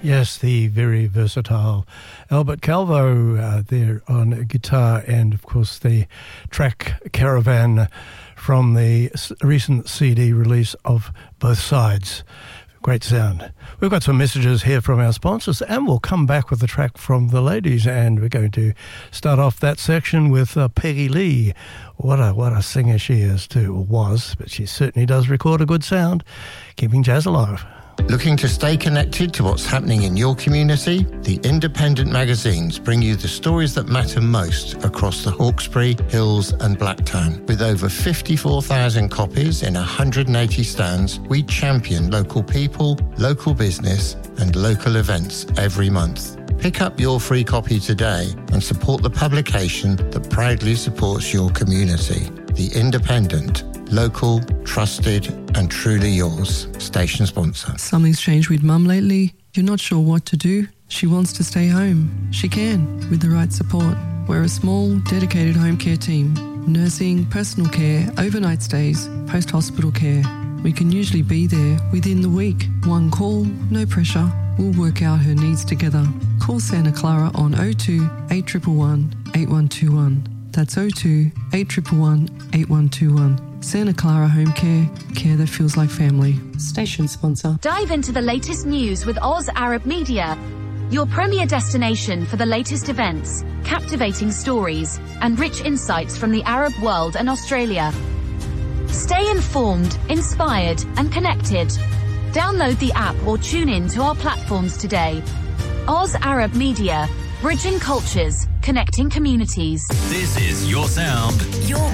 Yes, the very versatile Albert Calvo there on guitar, and of course the track Caravan from the recent CD release of Both Sides. Great sound. We've got some messages here from our sponsors, and we'll come back with a track from the ladies, and we're going to start off that section with Peggy Lee. What a singer she is too, or was, but she certainly does record a good sound, keeping jazz alive. Looking to stay connected to what's happening in your community? The independent magazines bring you the stories that matter most across the Hawkesbury, Hills and Blacktown. With over 54,000 copies in 180 stands, we champion local people, local business and local events every month. Pick up your free copy today and support the publication that proudly supports your community. The Independent. Local, trusted and truly yours. Station sponsor. Something's changed with Mum lately. You're not sure what to do. She wants to stay home. She can, with the right support. We're a small, dedicated home care team. Nursing, personal care, overnight stays, post-hospital care. We can usually be there within the week. One call, no pressure. We'll work out her needs together. Call Santa Clara on 02 8111 8121. That's 02 8111 8121. Santa Clara Home Care, care that feels like family. Station sponsor. Dive into the latest news with Oz Arab Media, your premier destination for the latest events, captivating stories, and rich insights from the Arab world and Australia. Stay informed, inspired, and connected. Download the app or tune in to our platforms today. Oz Arab Media, bridging cultures, connecting communities. This is your sound, your